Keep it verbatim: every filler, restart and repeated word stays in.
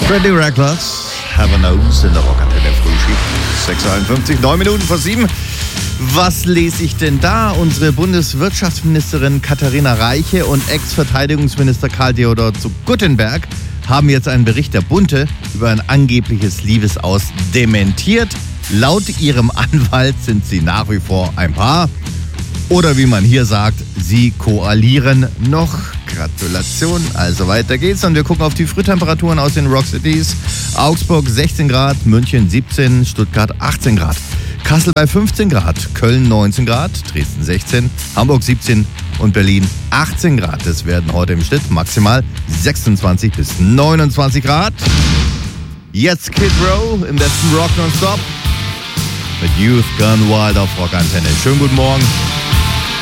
Freddie Reckless, Heaven Knows in der Rockantenne Frühschicht. sechs Uhr einundfünfzig, neun Minuten vor sieben. Was lese ich denn da? Unsere Bundeswirtschaftsministerin Katharina Reiche und Ex-Verteidigungsminister Karl Theodor zu Guttenberg haben jetzt einen Bericht der Bunte über ein angebliches Liebesaus dementiert. Laut ihrem Anwalt sind sie nach wie vor ein Paar. Oder wie man hier sagt, sie koalieren noch. Gratulation. Also weiter geht's und wir gucken auf die Frühtemperaturen aus den Rockcities. Augsburg sechzehn Grad, München siebzehn, Stuttgart achtzehn Grad. Kassel bei fünfzehn Grad, Köln neunzehn Grad, Dresden sechzehn, Hamburg siebzehn und Berlin achtzehn Grad. Es werden heute im Schnitt maximal sechsundzwanzig bis neunundzwanzig Grad. Jetzt Kid Row im besten Rock nonstop mit Youth Gone Wild auf Rockantenne. Schönen guten Morgen.